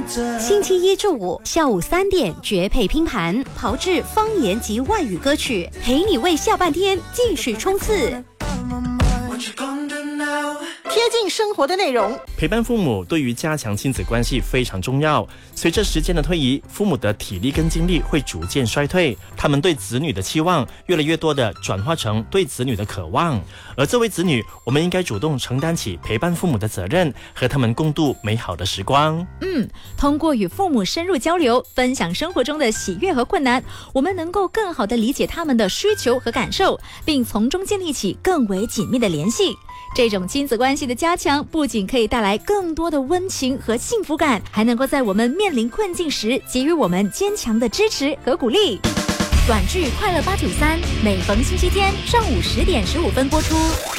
星期一至五下午3点绝配拼盘，炮制方言及外语歌曲，陪你为下半天继续冲刺。 贴近生活的内容， 陪伴父母对于加强亲子关系非常重要。随着时间的推移，父母的体力跟精力会逐渐衰退，他们对子女的期望越来越多的转化成对子女的渴望。而作为子女，我们应该主动承担起陪伴父母的责任，和他们共度美好的时光。 通过与父母深入交流，分享生活中的喜悦和困难，我们能够更好地理解他们的需求和感受，并从中建立起更为紧密的联系。这种亲子关系的加强，不仅可以带来更多的温情和幸福感，还能够在我们面临困境时给予我们坚强的支持和鼓励。短剧《快乐893》每逢星期天上午10点15分播出。